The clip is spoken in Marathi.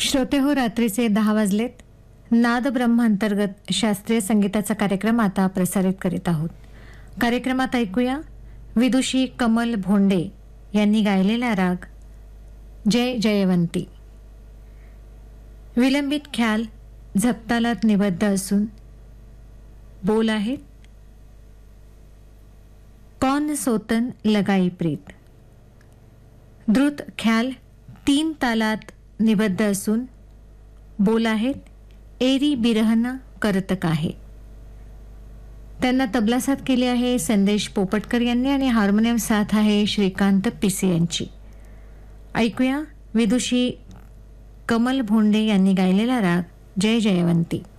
श्रोते हो, रात्रीचे 10 वाजलेत. नाद ब्रह्म अंतर्गत शास्त्रीय संगीताचा कार्यक्रम आता प्रसारित करीत आहोत. कार्यक्रमात ऐकूया विदुषी कमल भोंडे यांनी गायलेला राग जय जयवंती. विलंबित ख्याल झपतालात निबद्ध असून बोल आहेत कौन सोतन लगाई प्रीत. द्रुत ख्याल 3 तालात निबद्ध असून बोल आहेत एरी बिरहना करत काहे. त्यांना तबला साथ केली आहे संदेश पोपटकर यांनी आणि हार्मोनियम साथ आहे श्रीकांत पिसे यांची. ऐकूया विदुषी कमल भोंडे यांनी गायलेला राग जय जयवंती.